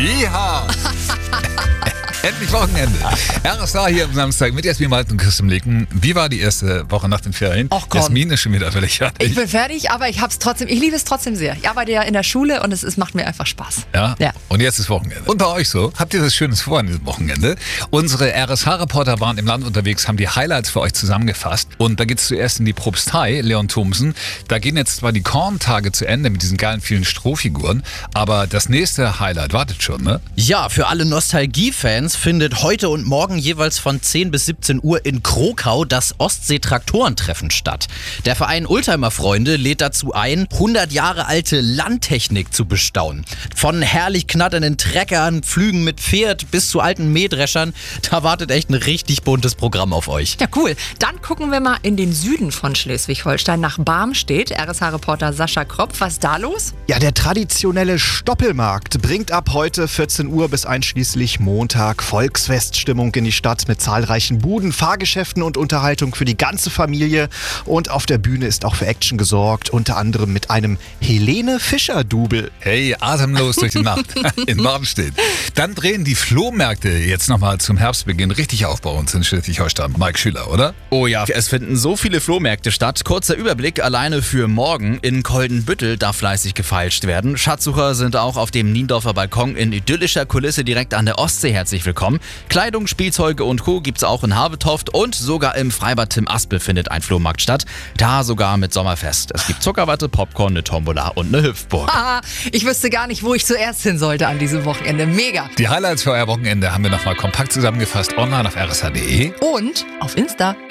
Ja! Endlich Wochenende. RSA hier am Samstag mit Jasmin Malten und Christian Licken. Wie war die erste Woche nach den Ferien? Ach komm. Jasmin ist schon wieder völlig fertig. Ich bin fertig, aber ich liebe es trotzdem sehr. Ich arbeite ja in der Schule und es macht mir einfach Spaß. Ja? Ja. Und jetzt ist Wochenende. Und bei euch so? Habt ihr das Schönes vor an diesem Wochenende? Unsere RSH-Reporter waren im Land unterwegs, haben die Highlights für euch zusammengefasst. Und da geht's zuerst in die Propstei, Leon Thomsen. Da gehen jetzt zwar die Korntage zu Ende mit diesen geilen vielen Strohfiguren, aber das nächste Highlight wartet schon, ne? Ja, für alle Nostalgie-Fans findet heute und morgen jeweils von 10 bis 17 Uhr in Krokau das Ostsee-Traktorentreffen statt. Der Verein Oldtimer-Freunde lädt dazu ein, 100 Jahre alte Landtechnik zu bestaunen. Von herrlich knatternden Treckern, Pflügen mit Pferd bis zu alten Mähdreschern. Da wartet echt ein richtig buntes Programm auf euch. Ja, cool. Dann gucken wir mal in den Süden von Schleswig-Holstein nach Barmstedt. RSH-Reporter Sascha Kropf, was ist da los? Ja, der traditionelle Stoppelmarkt bringt ab heute 14 Uhr bis einschließlich Montag Volksfeststimmung in die Stadt mit zahlreichen Buden, Fahrgeschäften und Unterhaltung für die ganze Familie. Und auf der Bühne ist auch für Action gesorgt, unter anderem mit einem Helene-Fischer-Double. Hey, atemlos durch die Nacht in Barmstedt. Dann drehen die Flohmärkte jetzt nochmal zum Herbstbeginn richtig auf bei uns in Schleswig-Holstein. Mike Schüler, oder? Oh ja, es finden so viele Flohmärkte statt. Kurzer Überblick alleine für morgen. In Koldenbüttel darf fleißig gefeilscht werden. Schatzsucher sind auch auf dem Niendorfer Balkon in idyllischer Kulisse direkt an der Ostsee herzlich willkommen. Kleidung, Spielzeuge und Co. gibt's auch in Havetoft und sogar im Freibad Tim Aspel findet ein Flohmarkt statt. Da sogar mit Sommerfest. Es gibt Zuckerwatte, Popcorn, eine Tombola und eine Hüpfburg. Ah, ich wüsste gar nicht, wo ich zuerst hin sollte an diesem Wochenende. Mega. Die Highlights für euer Wochenende haben wir nochmal kompakt zusammengefasst online auf rsh.de. Und auf Insta.